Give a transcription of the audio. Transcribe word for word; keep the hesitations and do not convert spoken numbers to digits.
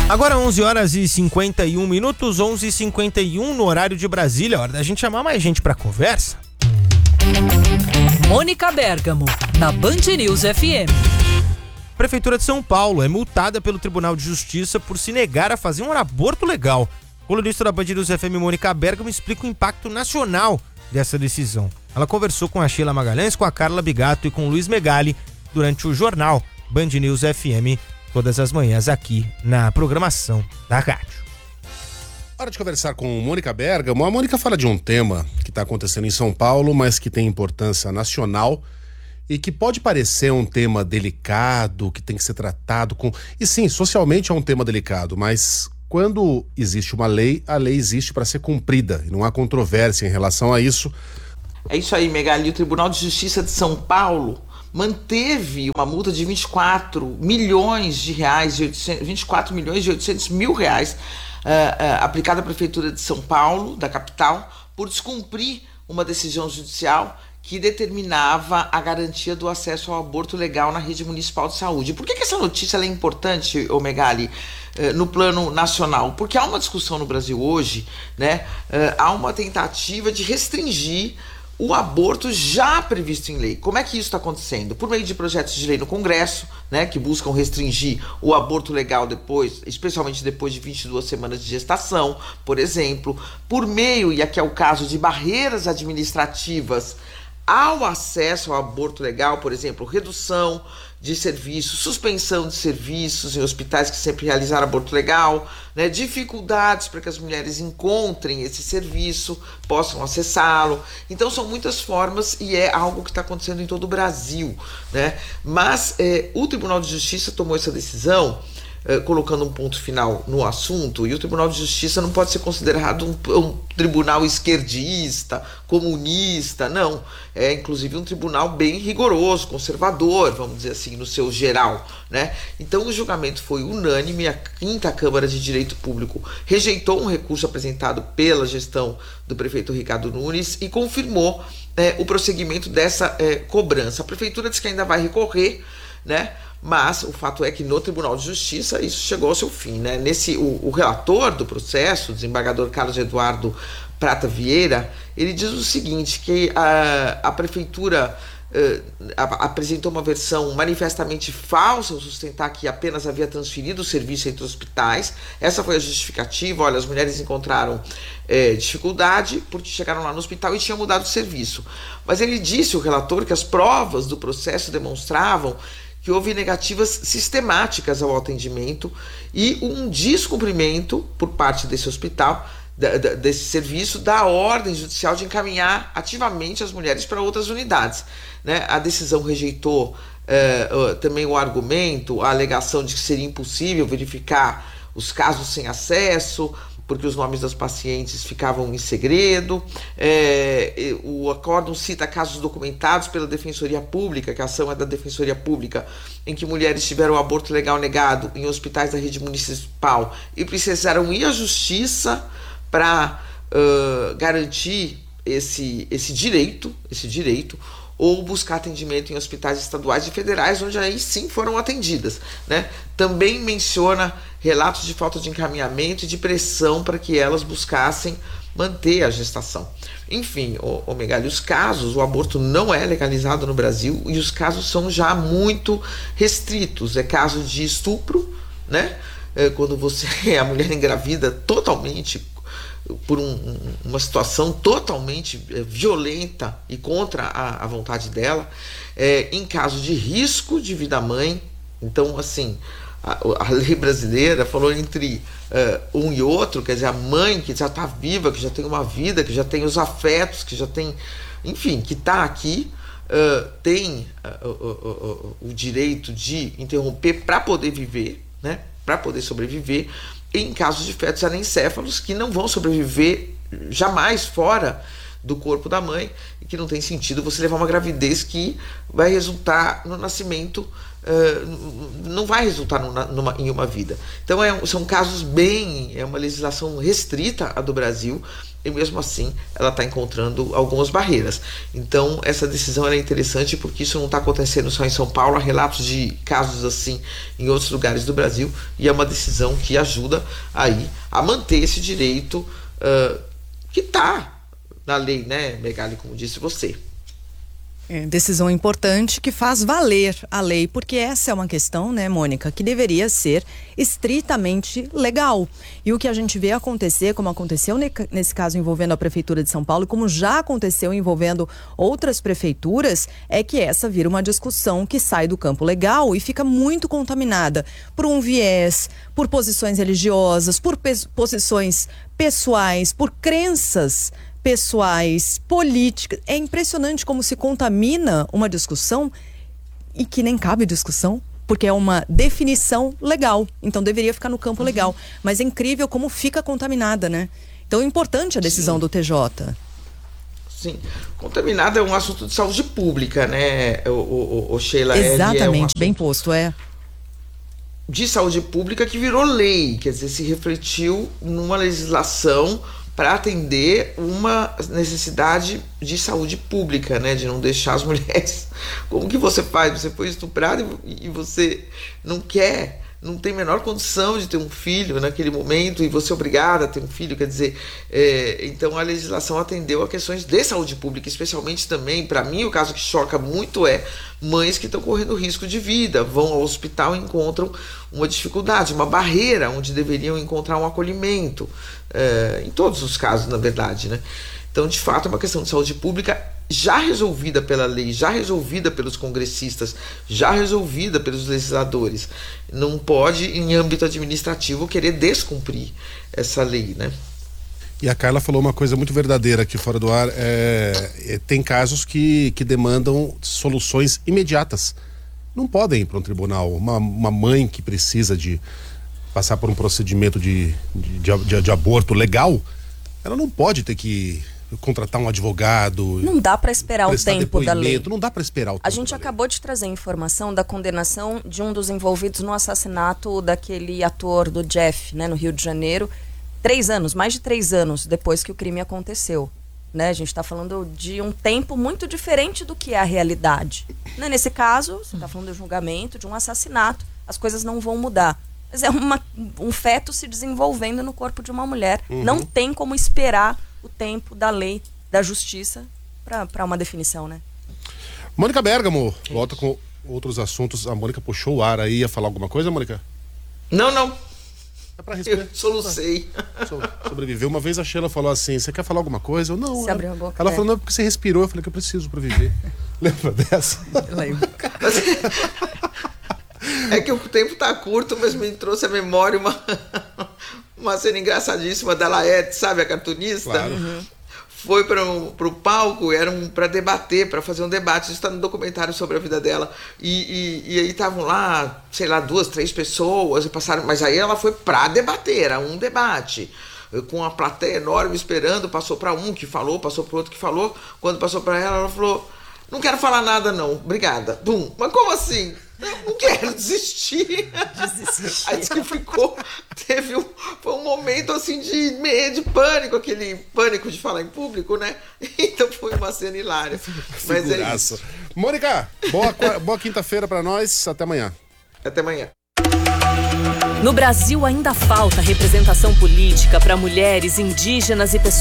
Agora onze horas e cinquenta e um minutos, onze e cinquenta e um no horário de Brasília. Hora da gente chamar mais gente pra conversa. Mônica Bergamo, na Band News F M. Prefeitura de São Paulo é multada pelo Tribunal de Justiça por se negar a fazer um aborto legal. O colunista da Band News F M, Mônica Bergamo, explica o impacto nacional dessa decisão. Ela conversou com a Sheila Magalhães, com a Carla Bigato e com o Luiz Megali durante o jornal Band News F M, todas as manhãs aqui na programação da rádio. Hora de conversar com Mônica Bergamo. A Mônica fala de um tema que está acontecendo em São Paulo, mas que tem importância nacional e que pode parecer um tema delicado, que tem que ser tratado com... E sim, socialmente é um tema delicado, mas quando existe uma lei, a lei existe para ser cumprida e não há controvérsia em relação a isso. É isso aí, Megali. O Tribunal de Justiça de São Paulo manteve uma multa de vinte e quatro milhões de reais, de oitocentos, vinte e quatro milhões e oitocentos mil reais, uh, uh, aplicada à Prefeitura de São Paulo, da capital, por descumprir uma decisão judicial que determinava a garantia do acesso ao aborto legal na rede municipal de saúde. Por que, que essa notícia ela é importante, ô Megali, uh, no plano nacional? Porque há uma discussão no Brasil hoje, né? Uh, há uma tentativa de restringir o aborto já previsto em lei. Como é que isso está acontecendo? Por meio de projetos de lei no Congresso, né, que buscam restringir o aborto legal depois, especialmente depois de vinte e duas semanas de gestação, por exemplo, por meio, e aqui é o caso, de barreiras administrativas ao acesso ao aborto legal, por exemplo, redução de serviços, suspensão de serviços em hospitais que sempre realizaram aborto legal, né, dificuldades para que as mulheres encontrem esse serviço, possam acessá-lo. Então são muitas formas e é algo que está acontecendo em todo o Brasil, né? Mas é, o Tribunal de Justiça tomou essa decisão Uh, colocando um ponto final no assunto, e o Tribunal de Justiça não pode ser considerado um, um tribunal esquerdista, comunista, não. É inclusive um tribunal bem rigoroso, conservador, vamos dizer assim, no seu geral, né? Então o julgamento foi unânime. A quinta Câmara de Direito Público rejeitou um recurso apresentado pela gestão do prefeito Ricardo Nunes e confirmou é, o prosseguimento dessa é, cobrança. A prefeitura diz que ainda vai recorrer, né? Mas o fato é que no Tribunal de Justiça isso chegou ao seu fim, né? Nesse, o, o relator do processo, o desembargador Carlos Eduardo Prata Vieira, ele diz o seguinte, que a, a prefeitura uh, a, apresentou uma versão manifestamente falsa ao sustentar que apenas havia transferido o serviço entre hospitais. Essa foi a justificativa. Olha, as mulheres encontraram é, dificuldade porque chegaram lá no hospital e tinham mudado o serviço. Mas ele disse, o relator, que as provas do processo demonstravam que houve negativas sistemáticas ao atendimento e um descumprimento por parte desse hospital, da, da, desse serviço, da ordem judicial de encaminhar ativamente as mulheres para outras unidades, né? A decisão rejeitou eh, uh, também o argumento, a alegação de que seria impossível verificar os casos sem acesso, porque os nomes das pacientes ficavam em segredo. É, o acórdão cita casos documentados pela Defensoria Pública, que a ação é da Defensoria Pública, em que mulheres tiveram o aborto legal negado em hospitais da rede municipal e precisaram ir à justiça para uh, garantir esse, esse direito, esse direito, ou buscar atendimento em hospitais estaduais e federais, onde aí sim foram atendidas, né? Também menciona relatos de falta de encaminhamento e de pressão para que elas buscassem manter a gestação. Enfim, o, o Megali, os casos, o aborto não é legalizado no Brasil e os casos são já muito restritos. É caso de estupro, né? É quando você, a mulher engravida totalmente por um, uma situação totalmente é, violenta e contra a, a vontade dela, é, em caso de risco de vida-mãe. Então, assim, a, a lei brasileira falou entre uh, um e outro, quer dizer, a mãe que já está viva, que já tem uma vida, que já tem os afetos, que já tem, enfim, que está aqui, uh, tem uh, uh, uh, uh, o direito de interromper para poder viver, né? Para poder sobreviver, em casos de fetos anencéfalos que não vão sobreviver jamais fora do corpo da mãe e que não tem sentido você levar uma gravidez que vai resultar no nascimento, uh, não vai resultar numa, numa, em uma vida. Então é, são casos bem, é uma legislação restrita a do Brasil, e mesmo assim ela está encontrando algumas barreiras. Então essa decisão é interessante porque isso não está acontecendo só em São Paulo, há relatos de casos assim em outros lugares do Brasil, e é uma decisão que ajuda aí a manter esse direito uh, que está na lei, né, Megali, como disse você. É, decisão importante que faz valer a lei, porque essa é uma questão, né, Mônica, que deveria ser estritamente legal. E o que a gente vê acontecer, como aconteceu nesse caso envolvendo a Prefeitura de São Paulo, e como já aconteceu envolvendo outras prefeituras, é que essa vira uma discussão que sai do campo legal e fica muito contaminada por um viés, por posições religiosas, por pe- posições pessoais, por crenças pessoais, políticas. É impressionante como se contamina uma discussão e que nem cabe discussão, porque é uma definição legal, então deveria ficar no campo legal, mas é incrível como fica contaminada, né? Então é importante a decisão Sim. do T J. Sim, contaminada é um assunto de saúde pública, né, o, o, o Sheila? Exatamente, é um bem posto, é. De saúde pública que virou lei, quer dizer, se refletiu numa legislação para atender uma necessidade de saúde pública, né, de não deixar as mulheres. Como que você faz? Você foi estuprado e, e você não quer, não tem a menor condição de ter um filho naquele momento e você é obrigada a ter um filho, quer dizer, é, então a legislação atendeu a questões de saúde pública, especialmente também, para mim, o caso que choca muito é mães que estão correndo risco de vida, vão ao hospital e encontram uma dificuldade, uma barreira onde deveriam encontrar um acolhimento, é, em todos os casos, na verdade, né? Então, de fato, é uma questão de saúde pública já resolvida pela lei, já resolvida pelos congressistas, já resolvida pelos legisladores. Não pode, em âmbito administrativo, querer descumprir essa lei, né? E a Carla falou uma coisa muito verdadeira aqui fora do ar. É, é, tem casos que, que demandam soluções imediatas. Não podem ir para um tribunal. Uma, uma mãe que precisa de passar por um procedimento de, de, de, de aborto legal, ela não pode ter que contratar um advogado. Não dá para esperar o tempo da lei. Não dá para esperar o tempo. A gente acabou de trazer informação da condenação de um dos envolvidos no assassinato daquele ator do Jeff, né, no Rio de Janeiro. Três anos, mais de três anos depois que o crime aconteceu. Né? A gente está falando de um tempo muito diferente do que é a realidade. Né? Nesse caso, você está falando de um julgamento, de um assassinato. As coisas não vão mudar. Mas é uma, um feto se desenvolvendo no corpo de uma mulher. Uhum. Não tem como esperar o tempo da lei, da justiça, para uma definição, né? Mônica Bergamo, volta com outros assuntos. A Mônica puxou o ar aí, ia falar alguma coisa, Mônica? Não, não. É pra respirar. Eu solucei. Sobreviveu. Uma vez a Sheila falou assim, você quer falar alguma coisa? Eu não. Você ela, abriu a boca. Ela é. falou, não, porque você respirou. Eu falei que eu preciso pra viver. Lembra dessa? Lembro. É que o tempo tá curto, mas me trouxe à memória uma, uma cena engraçadíssima da Laerte, sabe, a cartunista? Claro. Uhum. Foi para o palco, era um, para debater, para fazer um debate. Isso está no documentário sobre a vida dela. E, e, e aí estavam lá, sei lá, duas, três pessoas, e passaram, mas aí ela foi para debater, era um debate. Com uma plateia enorme esperando, passou para um que falou, passou para outro que falou. Quando passou para ela, ela falou: não quero falar nada não, obrigada. Bum. Mas como assim? Não, não quero desistir. Desistir. Aí disse que ficou, teve um, foi um momento assim de meio de pânico, aquele pânico de falar em público, né? Então foi uma cena hilária. Mas é isso. Mônica, boa, boa quinta-feira pra nós, até amanhã. Até amanhã. No Brasil ainda falta representação política para mulheres, indígenas e pessoas